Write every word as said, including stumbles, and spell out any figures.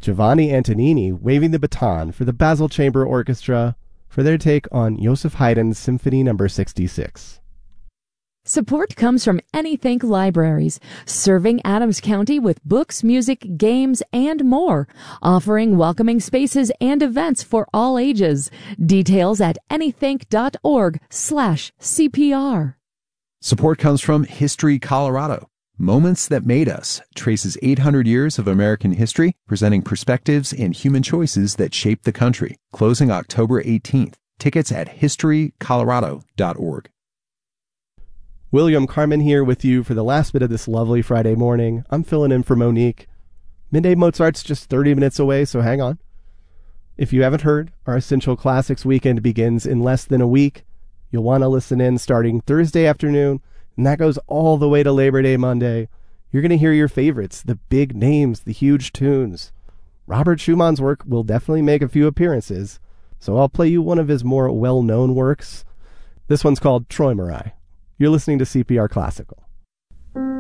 Giovanni Antonini waving the baton for the Basel Chamber Orchestra for their take on Joseph Haydn's Symphony number sixty-six. Support comes from Anythink Libraries, serving Adams County with books, music, games, and more, offering welcoming spaces and events for all ages. Details at anythink.org slash CPR. Support comes from History Colorado. Moments That Made Us traces eight hundred years of American history, presenting perspectives and human choices that shaped the country. Closing October eighteenth. Tickets at history colorado dot org. William Carmen here with you for the last bit of this lovely Friday morning. I'm filling in for Monique. Midday Mozart's just thirty minutes away, so hang on. If you haven't heard, our Essential Classics weekend begins in less than a week. You'll want to listen in starting Thursday afternoon, and that goes all the way to Labor Day Monday. You're going to hear your favorites, the big names, the huge tunes. Robert Schumann's work will definitely make a few appearances, so I'll play you one of his more well-known works. This one's called Träumerei. You're listening to C P R Classical.